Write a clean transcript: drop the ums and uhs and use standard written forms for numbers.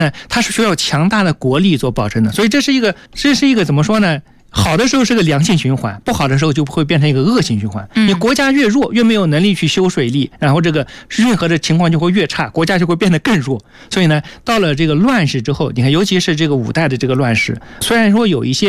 它是需要强大的国力做保证的，所以这是一个怎么说呢？好的时候是个良性循环，不好的时候就会变成一个恶性循环。你国家越弱，越没有能力去修水利，然后这个运河的情况就会越差，国家就会变得更弱。所以呢，到了这个乱世之后，你看，尤其是这个5代的这个乱世，虽然说有一些